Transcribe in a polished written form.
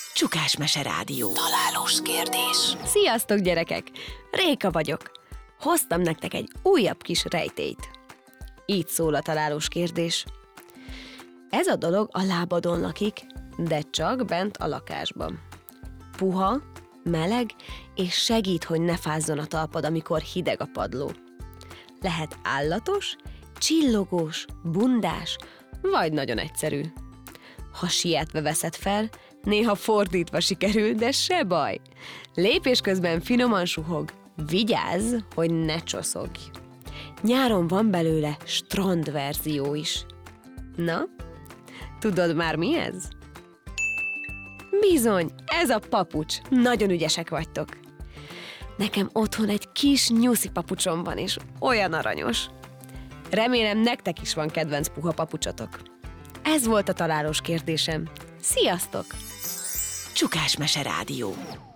Csukás Mese Rádió. Találós kérdés. Sziasztok, gyerekek! Réka vagyok. Hoztam nektek egy újabb kis rejtélyt. Így szól a találós kérdés. Ez a dolog a lábadon lakik, de csak bent a lakásban. Puha, meleg, és segít, hogy ne fázzon a talpad, amikor hideg a padló. Lehet állatos, csillogós, bundás, vagy nagyon egyszerű. Ha sietve veszed fel, néha fordítva sikerül, de se baj. Lépés közben finoman suhog. Vigyázz, hogy ne csoszogj. Nyáron van belőle strandverzió is. Na, tudod már mi ez? Bizony, ez a papucs. Nagyon ügyesek vagytok. Nekem otthon egy kis nyuszi papucsom van, és olyan aranyos. Remélem, nektek is van kedvenc puha papucsotok. Ez volt a találós kérdésem. Sziasztok! Csukás Mese Rádió.